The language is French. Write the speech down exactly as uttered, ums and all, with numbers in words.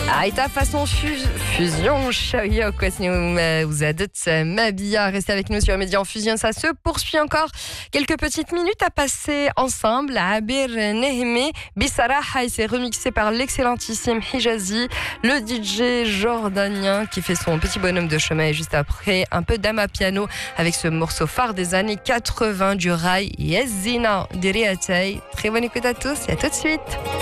Aïta façon fu- fusion, Shaya vous êtes Mabia, restez avec nous sur Média en Fusion, ça se poursuit encore. Quelques petites minutes à passer ensemble. Abir Nehme, Bisaraha, il s'est remixé par l'excellentissime Hijazi, le D J jordanien qui fait son petit bonhomme de chemin. Et juste après, un peu d'ama piano avec ce morceau phare des années quatre-vingts du rail, Yezzina Diriatei. Très bonne écoute à tous et à tout de suite.